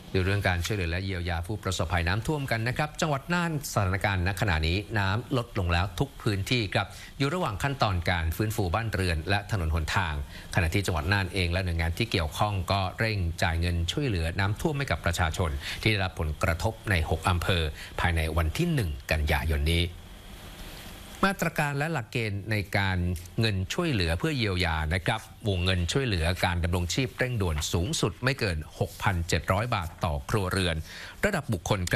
ดูเรื่องการช่วยเหลือและเยียวยาผู้ประสบภัยน้ำท่วมกันนะครับจังหวัดน่านสถานการณ์ณขณะนี้น้ำลดลงแล้วทุกพื้นที่ครับอยู่ระหว่างขั้นตอนการฟื้นฟูบ้านเรือนและถนนหนทางขณะที่จังหวัดน่านเองและหน่วยงานที่เกี่ยวข้องก็เร่งจ่ายเงินช่วยเหลือน้ำท่วมให้กับประชาชนที่ได้รับผลกระทบใน6อำเภอภายในวันที่1กันยายนนี้มาตรการและหลักเกณฑ์ในการเงินช่วยเหลือเพื่อเยียวยานะครับวงเงินช่วยเหลือการดำรงชีพเร่งด่วนสูงสุดไม่เกิน 6,700 บาทต่อครัวเรือนระดับบุคคลครับ